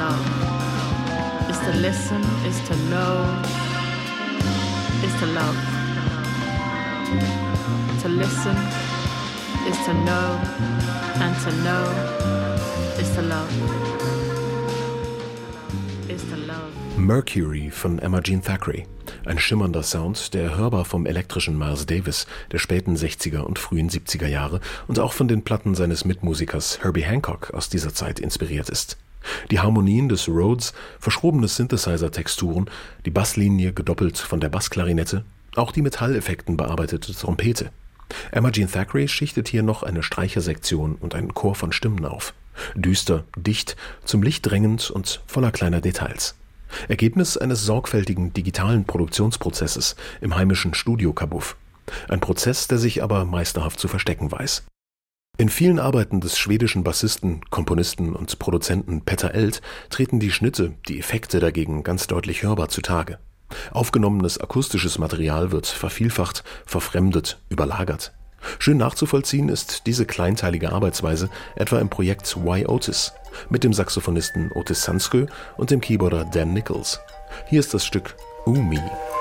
love. Is to listen, is to know, is to love. To listen is to know, and to know is to love. Is to love. Mercury von Emma Jean Thackray. Ein schimmernder Sound, der hörbar vom elektrischen Miles Davis der späten 60er und frühen 70er Jahre und auch von den Platten seines Mitmusikers Herbie Hancock aus dieser Zeit inspiriert ist. Die Harmonien des Rhodes, verschrobene Synthesizer-Texturen, die Basslinie gedoppelt von der Bassklarinette, auch die Metalleffekten bearbeitete Trompete. Emma Jean Thackray schichtet hier noch eine Streichersektion und einen Chor von Stimmen auf. Düster, dicht, zum Licht drängend und voller kleiner Details. Ergebnis eines sorgfältigen digitalen Produktionsprozesses im heimischen Studio-Kabuff. Ein Prozess, der sich aber meisterhaft zu verstecken weiß. In vielen Arbeiten des schwedischen Bassisten, Komponisten und Produzenten Petter Eld treten die Schnitte, die Effekte dagegen ganz deutlich hörbar zutage. Aufgenommenes akustisches Material wird vervielfacht, verfremdet, überlagert. Schön nachzuvollziehen ist diese kleinteilige Arbeitsweise etwa im Projekt Why Otis mit dem Saxophonisten Otis Sanskö und dem Keyboarder Dan Nichols. Hier ist das Stück Ooh Me.